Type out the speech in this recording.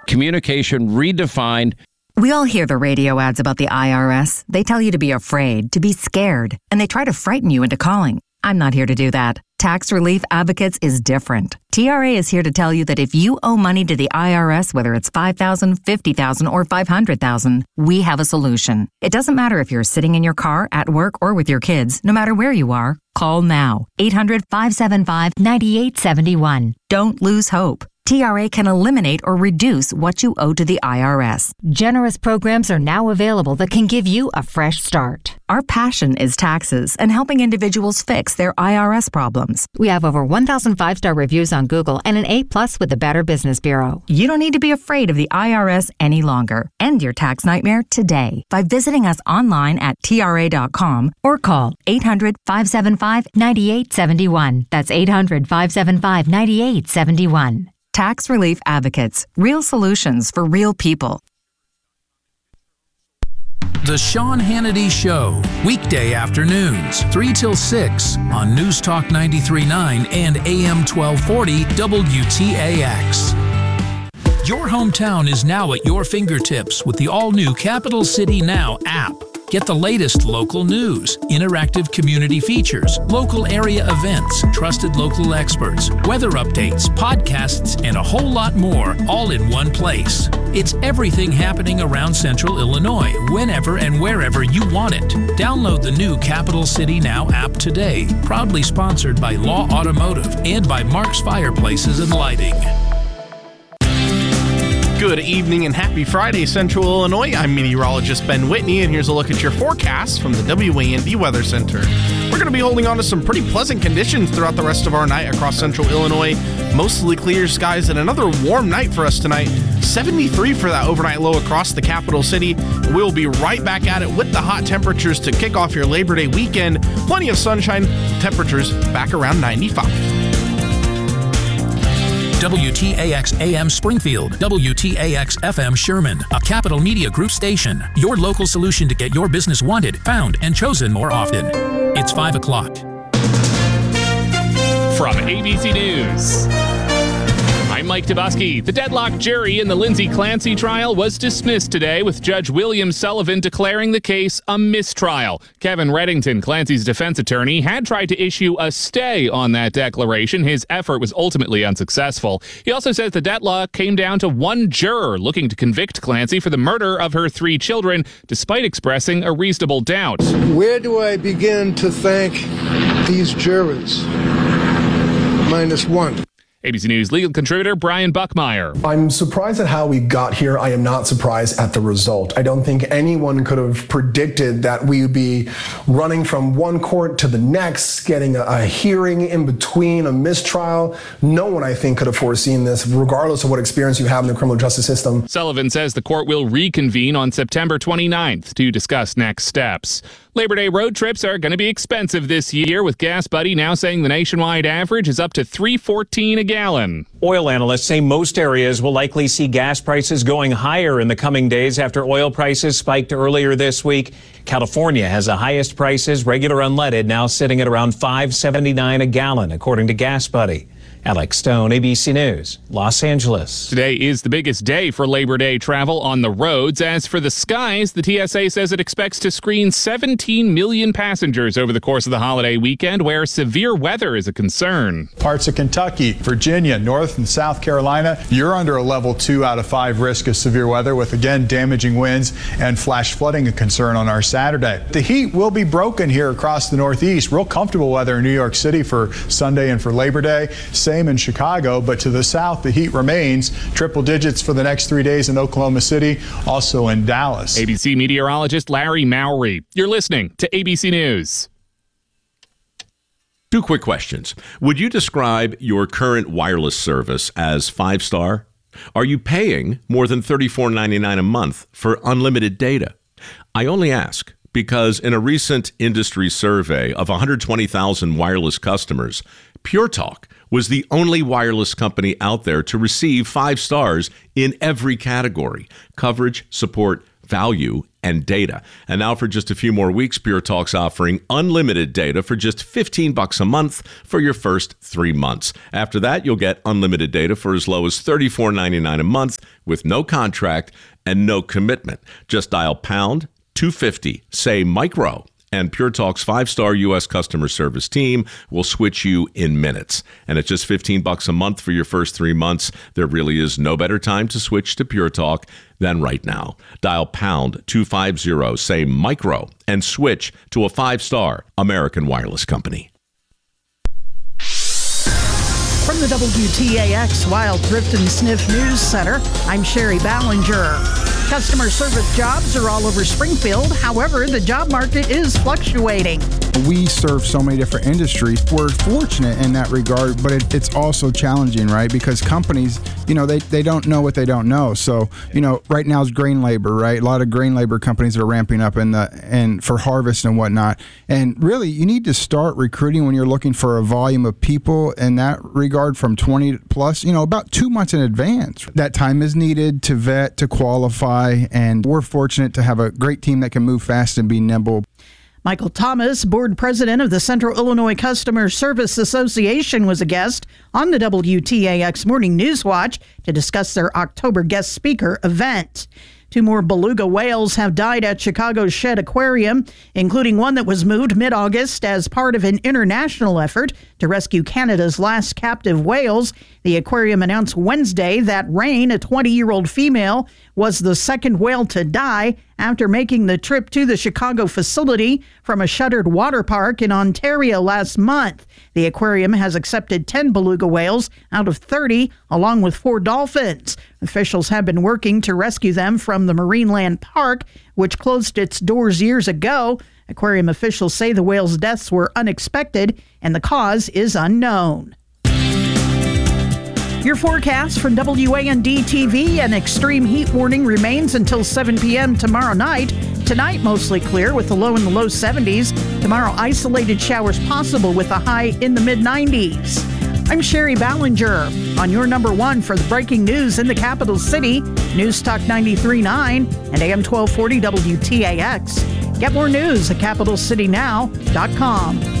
Communication redefined. We all hear the radio ads about the IRS. They tell you to be afraid, to be scared, and they try to frighten you into calling. I'm not here to do that. Tax Relief Advocates is different. TRA is here to tell you that if you owe money to the IRS, whether it's $5,000, $50,000, or $500,000, we have a solution. It doesn't matter if you're sitting in your car, at work, or with your kids. No matter where you are, call now. 800-575-9871. Don't lose hope. TRA can eliminate or reduce what you owe to the IRS. Generous programs are now available that can give you a fresh start. Our passion is taxes and helping individuals fix their IRS problems. We have over 1,000 5-star reviews on Google and an A+ with the Better Business Bureau. You don't need to be afraid of the IRS any longer. End your tax nightmare today by visiting us online at TRA.com or call 800-575-9871. That's 800-575-9871. Tax Relief Advocates. Real solutions for real people. The Sean Hannity Show, weekday afternoons, 3 till 6 on News Talk 93.9 and AM 1240 WTAX. Your hometown is now at your fingertips with the all-new Capital City Now app. Get the latest local news, interactive community features, local area events, trusted local experts, weather updates, podcasts, and a whole lot more, all in one place. It's everything happening around Central Illinois, whenever and wherever you want it. Download the new Capital City Now app today, proudly sponsored by Law Automotive and by Mark's Fireplaces and Lighting. Good evening and happy Friday, Central Illinois. I'm meteorologist Ben Whitney, and here's a look at your forecast from the WAND Weather Center. We're going to be holding on to some pretty pleasant conditions throughout the rest of our night across Central Illinois. Mostly clear skies and another warm night for us tonight. 73 for that overnight low across the capital city. We'll be right back at it with the hot temperatures to kick off your Labor Day weekend. Plenty of sunshine, temperatures back around 95. WTAX AM Springfield, WTAX FM Sherman, a Capital Media Group station. Your local solution to get your business wanted, found, and chosen more often. It's 5 o'clock. From ABC News, I'm Mike Tabusky. The deadlock jury in the Lindsay Clancy trial was dismissed today, with Judge William Sullivan declaring the case a mistrial. Kevin Reddington, Clancy's defense attorney, had tried to issue a stay on that declaration. His effort was ultimately unsuccessful. He also says the deadlock came down to one juror looking to convict Clancy for the murder of her 3 children, despite expressing a reasonable doubt. Where do I begin to thank these jurors? -1. ABC News legal contributor Brian Buckmeyer. I'm surprised at how we got here. I am not surprised at the result. I don't think anyone could have predicted that we would be running from one court to the next, getting a hearing in between, a mistrial. No one, I think, could have foreseen this, regardless of what experience you have in the criminal justice system. Sullivan says the court will reconvene on September 29th to discuss next steps. Labor Day road trips are going to be expensive this year, with Gas Buddy now saying the nationwide average is up to $3.14 a gallon. Oil analysts say most areas will likely see gas prices going higher in the coming days after oil prices spiked earlier this week. California has the highest prices, regular unleaded, now sitting at around $5.79 a gallon, according to Gas Buddy. Alex Stone, ABC News, Los Angeles. Today is the biggest day for Labor Day travel on the roads. As for the skies, the TSA says it expects to screen 17 million passengers over the course of the holiday weekend, where severe weather is a concern. Parts of Kentucky, Virginia, North and South Carolina, you're under a level 2 out of 5 risk of severe weather, with again damaging winds and flash flooding a concern on our Saturday. The heat will be broken here across the Northeast. Real comfortable weather in New York City for Sunday and for Labor Day. Same in Chicago, but to the south, the heat remains. Triple digits for the next 3 days in Oklahoma City, also in Dallas. ABC meteorologist Larry Mowry. You're listening to ABC News. 2 quick questions. Would you describe your current wireless service as 5-star? Are you paying more than $34.99 a month for unlimited data? I only ask because in a recent industry survey of 120,000 wireless customers, Pure Talk was the only wireless company out there to receive 5 stars in every category: coverage, support, value, and data. And now for just a few more weeks, Pure Talk's offering unlimited data for just $15 a month for your first 3 months. After that, you'll get unlimited data for as low as $34.99 a month with no contract and no commitment. Just dial pound 250, say micro, and Pure Talk's 5-star U.S. customer service team will switch you in minutes. And at just $15 a month for your first 3 months, there really is no better time to switch to Pure Talk than right now. Dial pound 250, say micro, and switch to a 5-star American Wireless company. From the WTAX Wild Thrift and Sniff News Center, I'm Sherry Ballinger. Customer service jobs are all over Springfield. However, the job market is fluctuating. We serve so many different industries. We're fortunate in that regard, but it's also challenging, right? Because companies, they don't know what they don't know. So, right now is grain labor, right? A lot of grain labor companies are ramping up and for harvest and whatnot. And really, you need to start recruiting when you're looking for a volume of people in that regard from 20 plus, about 2 months in advance. That time is needed to vet, to qualify. And we're fortunate to have a great team that can move fast and be nimble. Michael Thomas, board president of the Central Illinois Customer Service Association, was a guest on the WTAX Morning News Watch to discuss their October guest speaker event. 2 more beluga whales have died at Chicago's Shedd Aquarium, including one that was moved mid-August as part of an international effort to rescue Canada's last captive whales. The aquarium announced Wednesday that Rain, a 20-year-old female, was the second whale to die after making the trip to the Chicago facility from a shuttered water park in Ontario last month. The aquarium has accepted 10 beluga whales out of 30, along with 4 dolphins. Officials have been working to rescue them from the Marineland Park, which closed its doors years ago. Aquarium officials say the whales' deaths were unexpected and the cause is unknown. Your forecast from WAND-TV: an extreme heat warning remains until 7 p.m. tomorrow night. Tonight, mostly clear with a low in the low 70s. Tomorrow, isolated showers possible with a high in the mid-90s. I'm Sherry Ballinger on your number one for the breaking news in the capital city, News Talk 93.9 and AM 1240 WTAX. Get more news at CapitalCityNow.com.